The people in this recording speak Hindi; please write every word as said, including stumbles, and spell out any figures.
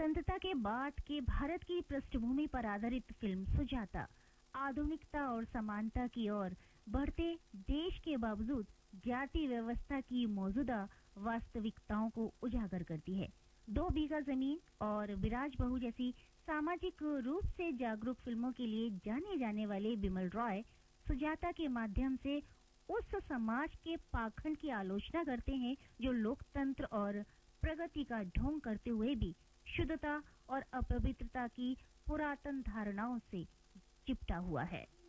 स्वतंत्रता के बाद के भारत की पृष्ठभूमि पर आधारित फिल्म सुजाता आधुनिकता और समानता की ओर बढ़ते देश के बावजूद जाति व्यवस्था की मौजूदा वास्तविकताओं को उजागर करती है। दो बीघा जमीन और विराज बहू जैसी सामाजिक रूप से जागरूक फिल्मों के लिए जाने जाने वाले बिमल रॉय सुजाता के माध्यम से उस समाज के पाखंड की आलोचना करते हैं जो लोकतंत्र और प्रगति का ढोंग करते हुए भी शुद्धता और अपवित्रता की पुरातन धारणाओं से चिपटा हुआ है।